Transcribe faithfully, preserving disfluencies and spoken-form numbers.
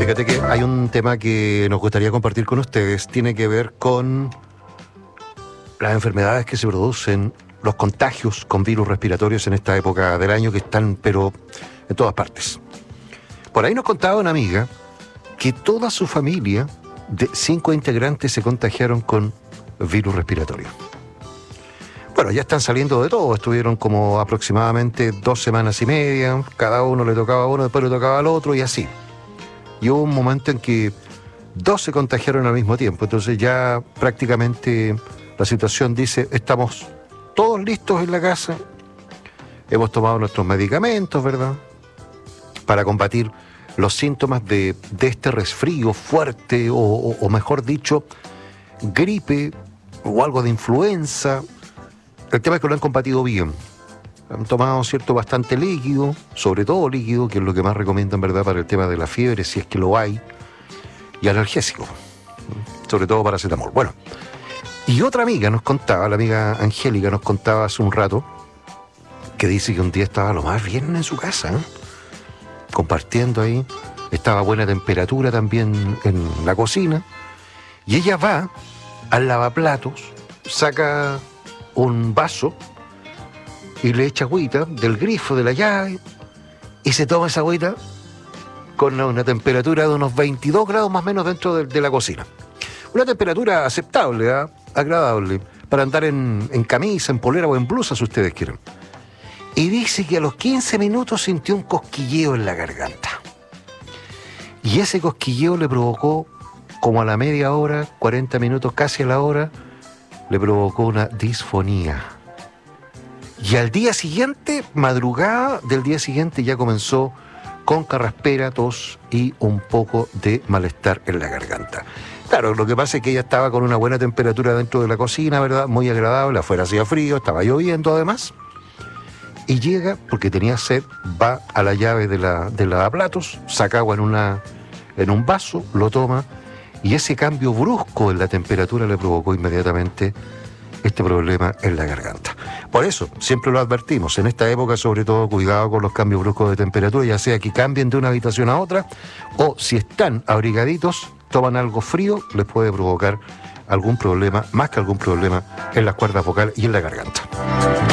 Fíjate que hay un tema que nos gustaría compartir con ustedes, tiene que ver con las enfermedades que se producen, los contagios con virus respiratorios en esta época del año que están, pero en todas partes. Por ahí nos contaba una amiga que toda su familia de cinco integrantes se contagiaron con virus respiratorio. Bueno, ya están saliendo de todo, estuvieron como aproximadamente dos semanas y media, cada uno le tocaba a uno, después le tocaba al otro y así. Y hubo un momento en que dos se contagiaron al mismo tiempo, entonces ya prácticamente la situación dice, estamos todos listos en la casa, hemos tomado nuestros medicamentos, ¿verdad?, para combatir los síntomas de, de este resfrío fuerte o, o, o mejor dicho, gripe o algo de influenza. El tema es que lo han combatido bien. Han tomado, cierto, bastante líquido, sobre todo líquido, que es lo que más recomiendan, ¿verdad?, para el tema de la fiebre, si es que lo hay, y analgésico, sobre todo paracetamol. Bueno, y otra amiga nos contaba, la amiga Angélica nos contaba hace un rato, que dice que un día estaba lo más bien en su casa, ¿eh?, compartiendo ahí, estaba a buena temperatura también en la cocina, y ella va al lavaplatos, saca un vaso y le echa agüita del grifo de la llave y se toma esa agüita con una temperatura de unos veintidós grados más o menos dentro de, de la cocina. Una temperatura aceptable, ¿eh?, agradable, para andar en, en camisa, en polera o en blusa si ustedes quieren. Y dice que a los quince minutos sintió un cosquilleo en la garganta. Y ese cosquilleo le provocó, como a la media hora, cuarenta minutos, casi a la hora, le provocó una disfonía. Y al día siguiente, madrugada del día siguiente, ya comenzó con carraspera, tos y un poco de malestar en la garganta. Claro, lo que pasa es que ella estaba con una buena temperatura dentro de la cocina, ¿verdad?, muy agradable, afuera hacía frío, estaba lloviendo además. Y llega, porque tenía sed, va a la llave de la, de lavaplatos, saca agua en, una, en un vaso, lo toma, y ese cambio brusco en la temperatura le provocó inmediatamente este problema en la garganta. Por eso, siempre lo advertimos, en esta época sobre todo cuidado con los cambios bruscos de temperatura, ya sea que cambien de una habitación a otra, o si están abrigaditos, toman algo frío, les puede provocar algún problema, más que algún problema, en las cuerdas vocales y en la garganta.